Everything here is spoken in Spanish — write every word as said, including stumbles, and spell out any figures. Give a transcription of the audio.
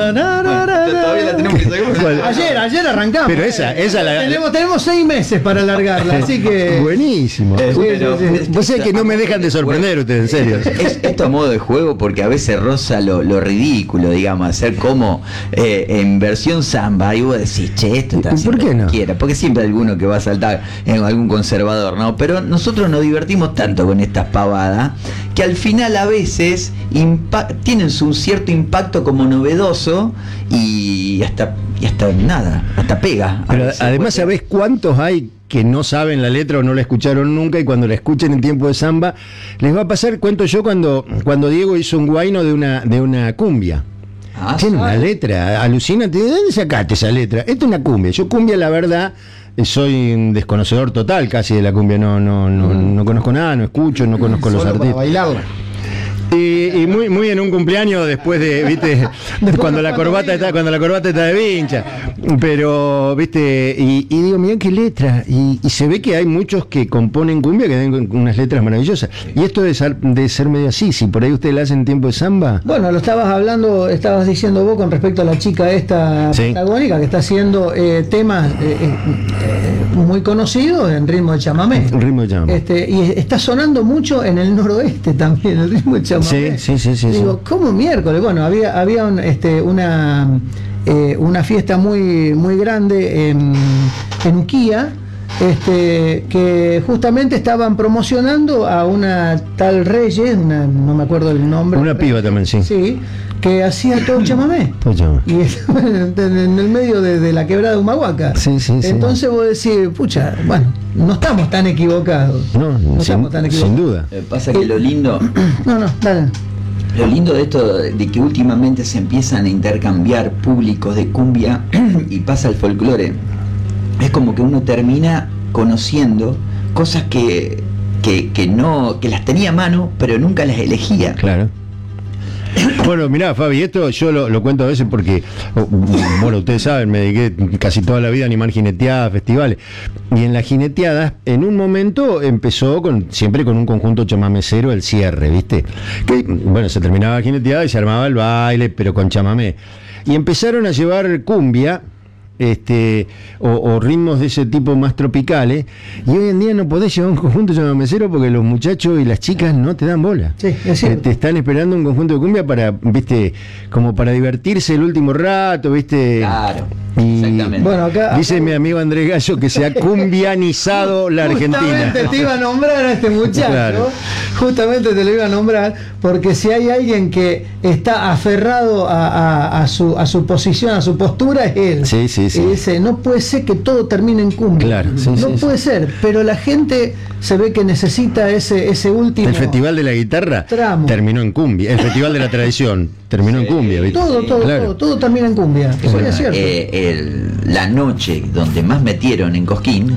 na, na, na, na, Todavía la tenemos que sacar. Bueno, ayer, ayer arrancamos. Pero esa, esa la. Tenemos, tenemos seis meses para alargarla, así que. Buenísimo. Eh, Sí, pero- sí, sí. Vos sabés que no me dejan de sorprender ustedes, en serio. Es esto a modo de juego porque a veces roza lo, lo ridículo, digamos, hacer como eh, en versión samba y vos decís, che, esto está ¿Y por haciendo qué no? cualquiera, porque siempre hay alguno que va a saltar en algún conservador, ¿no? Pero nosotros nos divertimos tanto con estas pavadas que al final a veces impa- tienen su cierto impacto como novedoso y hasta, y hasta nada, hasta pega. A Pero veces además, puede- ¿sabés cuántos hay que no saben la letra o no la escucharon nunca y cuando la escuchen en tiempo de samba les va a pasar? Cuento yo cuando, cuando Diego hizo un guayno de una, de una cumbia. Ah, Tiene sí. una letra alucinante. ¿De dónde sacaste esa letra? Esta es una cumbia. Yo cumbia, la verdad, eh, soy un desconocedor total casi de la cumbia. No, no, no, no conozco nada, no escucho, no conozco los Solo para artistas. bailarla. Y, y muy, muy en un cumpleaños después de, viste, cuando la corbata está, cuando la corbata está de vincha. Pero, viste, y, y digo, mirá qué letra. Y, y se ve que hay muchos que componen cumbia que tienen unas letras maravillosas. Y esto de ser, de ser medio así, si por ahí ustedes la hacen en tiempo de samba. Bueno, lo estabas hablando, estabas diciendo vos con respecto a la chica esta Sí. patagónica que está haciendo eh, temas eh, eh, eh, muy conocidos en ritmo de chamamé. Un ritmo de chamamé. Este, y está sonando mucho en el noroeste también, el ritmo de chamamé. Sí, sí, sí, sí, Digo, sí. ¿cómo miércoles? Bueno, había, había un, este, una, eh, una fiesta muy, muy grande en, en Uquía, este, que justamente estaban promocionando a una tal Reyes, una, no me acuerdo el nombre. Una piba también, sí. Sí, que hacía todo chamamé. Todo chamamé. Y estaba en, en el medio de, de la quebrada de Humahuaca. Sí, sí, sí. Entonces vos decís, pucha, bueno, no estamos tan equivocados. No, No sin, estamos tan equivocados. sin duda. Eh, Pasa que lo lindo, No, no, dale. lo lindo de esto, de que últimamente se empiezan a intercambiar públicos de cumbia y pasa el folclore, es como que uno termina conociendo cosas que, que, que no, que las tenía a mano, pero nunca las elegía. Claro. Bueno, mirá, Fabi, esto yo lo, lo cuento a veces porque, oh, bueno, ustedes saben, me dediqué casi toda la vida a animar jineteadas, festivales. Y en las jineteadas, en un momento empezó con siempre con un conjunto chamamecero el cierre, ¿viste? Que, bueno, se terminaba la jineteada y se armaba el baile, pero con chamamé. Y empezaron a llevar cumbia. Este, o, o ritmos de ese tipo más tropicales, y hoy en día no podés llevar un conjunto chamamecero porque los muchachos y las chicas no te dan bola. Sí, es Eh, cierto. te están esperando un conjunto de cumbia para, viste, como para divertirse el último rato, viste. Claro, Y- exactamente. Bueno, acá. Dice acá- mi amigo Andrés Gallo que se ha cumbianizado la Argentina. Justamente te iba a nombrar a este muchacho, Claro. justamente te lo iba a nombrar, porque si hay alguien que está aferrado a, a- a su, a su posición, a su postura, es él. Sí, sí, sí. Y dice, no puede ser que todo termine en cumbia. Claro, sí, no sí, puede ser, pero la gente se ve que necesita ese, ese último. El Festival de la Guitarra Tramo. terminó en cumbia. El Festival de la Tradición terminó en cumbia, ¿viste? Todo, todo, Claro. todo, todo termina en cumbia. Y Sí, bueno, es cierto. eh, el- la noche donde más metieron en Cosquín